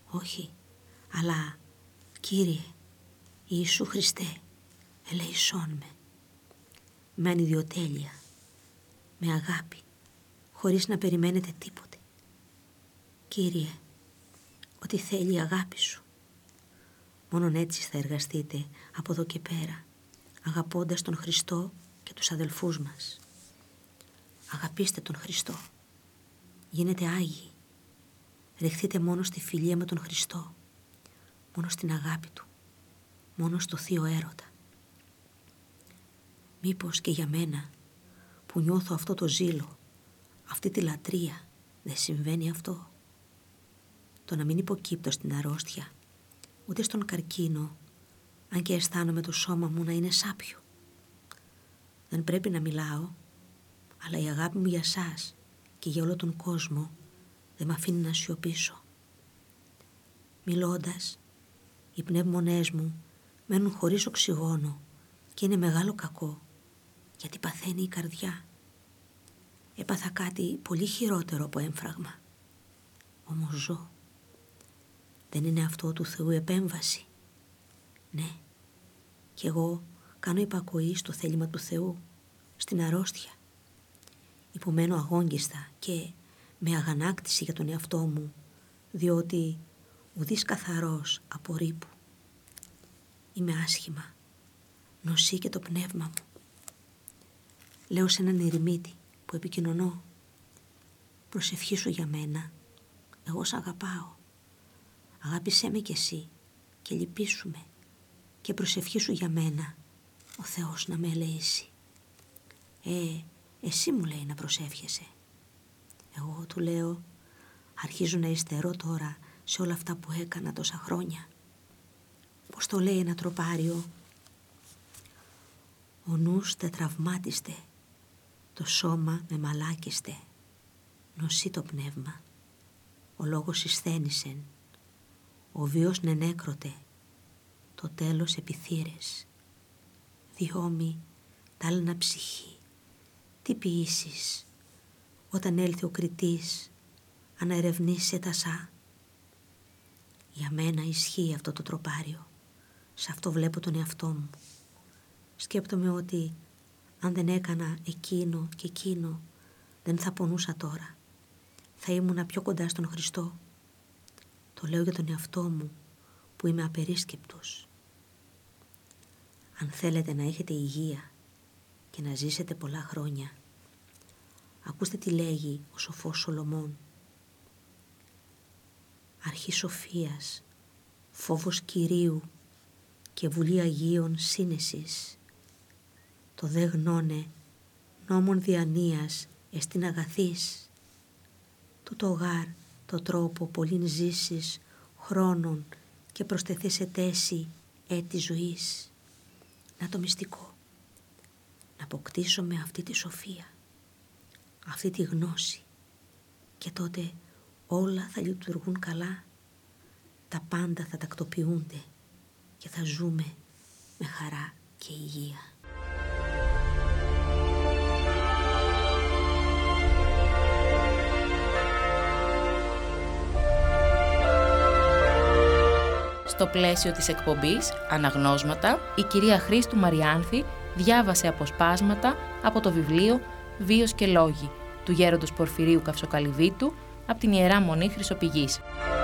Όχι, αλλά Κύριε Ιησού Χριστέ, ελεησόν με ανιδιοτέλεια, με αγάπη, χωρίς να περιμένετε τίποτε. Κύριε, ό,τι θέλει η αγάπη σου. Μόνον έτσι θα εργαστείτε από εδώ και πέρα, αγαπώντας τον Χριστό και τους αδελφούς μας. Αγαπήστε τον Χριστό. Γίνετε Άγιοι. Ρεχθείτε μόνο στη φιλία με τον Χριστό, μόνο στην αγάπη Του, μόνο στο θείο έρωτα. Μήπως και για μένα που νιώθω αυτό το ζήλο, αυτή τη λατρεία, δεν συμβαίνει αυτό? Το να μην υποκύπτω στην αρρώστια, ούτε στον καρκίνο, αν και αισθάνομαι το σώμα μου να είναι σάπιο. Δεν πρέπει να μιλάω, αλλά η αγάπη μου για σας και για όλο τον κόσμο δεν με αφήνει να σιωπήσω. Μιλώντας, οι πνεύμονές μου μένουν χωρίς οξυγόνο και είναι μεγάλο κακό, γιατί παθαίνει η καρδιά. Έπαθα κάτι πολύ χειρότερο από έμφραγμα. Όμως ζω. Δεν είναι αυτό του Θεού επέμβαση? Ναι, κι εγώ κάνω υπακοή στο θέλημα του Θεού, στην αρρώστια. Υπομένω αγόγγιστα και με αγανάκτηση για τον εαυτό μου, διότι ουδής καθαρός από ρήπου. Είμαι άσχημα, νοσεί και το πνεύμα μου. Λέω σε έναν ερημίτη που επικοινωνώ, προσευχήσου για μένα, εγώ σ' αγαπάω. Αγάπησέ με κι εσύ και λυπήσου με και προσευχήσου για μένα, ο Θεός να με ελεήσει. Εσύ μου λέει να προσεύχεσαι. Εγώ του λέω, αρχίζω να υστερώ τώρα σε όλα αυτά που έκανα τόσα χρόνια. Πώς το λέει ένα τροπάριο? Ο νους τετραυμάτιστε, το σώμα με μαλάκιστε, νοσεί το πνεύμα, ο λόγος εισθένησεν, ο βίος νενέκρωτε, το τέλος επιθύρες. Διόμοι τάλαινα ψυχή, τι ποιήσεις, όταν έλθει ο κριτής, αναερευνήσει τα σα. Για μένα ισχύει αυτό το τροπάριο, σε αυτό βλέπω τον εαυτό μου. Σκέπτομαι ότι αν δεν έκανα εκείνο και εκείνο, δεν θα πονούσα τώρα. Θα ήμουνα πιο κοντά στον Χριστό. Το λέω για τον εαυτό μου που είμαι απερίσκεπτος. Αν θέλετε να έχετε υγεία και να ζήσετε πολλά χρόνια, ακούστε τι λέγει ο σοφός Σολομών. Αρχή σοφίας, φόβος Κυρίου και βουλή Αγίων σύνεσης. Το δε γνώνε νόμων διανοίας εστίν αγαθής. Τούτο γάρ το τρόπο πολλήν ζήσεις χρόνων και προστεθείς ετέση έτη ζωής. Να το μυστικό. Να αποκτήσω με αυτή τη σοφία, αυτή τη γνώση, και τότε όλα θα λειτουργούν καλά, τα πάντα θα τακτοποιούνται και θα ζούμε με χαρά και υγεία. Στο πλαίσιο της εκπομπής «Αναγνώσματα», η κυρία Χρήστου Μαριάνθη διάβασε αποσπάσματα από το βιβλίο «Βίος και λόγοι» του γέροντος Πορφυρίου Καυσοκαλυβίτου από την Ιερά Μονή Χρυσοπηγής.